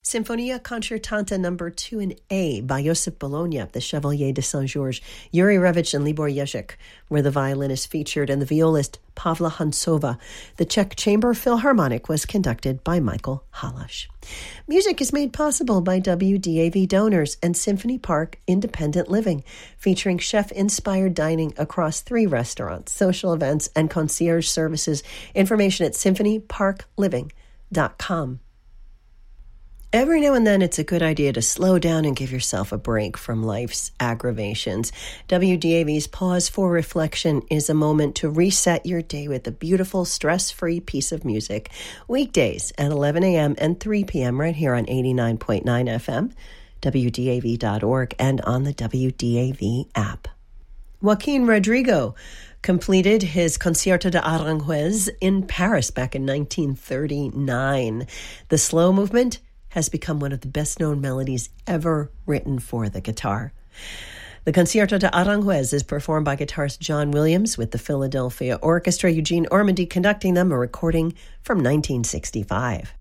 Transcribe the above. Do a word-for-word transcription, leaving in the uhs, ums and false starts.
Sinfonia Concertanta Number two in A by Josip Bologna, the Chevalier de Saint-Georges, Yuri Revich and Libor Ježek, where the violinist featured, and the violist Pavla Hansova. The Czech Chamber Philharmonic was conducted by Michael Halash. Music is made possible by W D A V donors and Symphony Park Independent Living, featuring chef-inspired dining across three restaurants, social events, and concierge services. Information at symphony park living dot com. Every now and then, it's a good idea to slow down and give yourself a break from life's aggravations. W D A V's Pause for Reflection is a moment to reset your day with a beautiful, stress-free piece of music. Weekdays at eleven a.m. and three p.m. right here on eighty-nine point nine F M, W D A V dot org, and on the W D A V app. Joaquin Rodrigo completed his Concierto de Aranjuez in Paris back in nineteen thirty-nine. The slow movement has become one of the best-known melodies ever written for the guitar. The Concierto de Aranjuez is performed by guitarist John Williams with the Philadelphia Orchestra, Eugene Ormandy conducting them, a recording from nineteen sixty-five.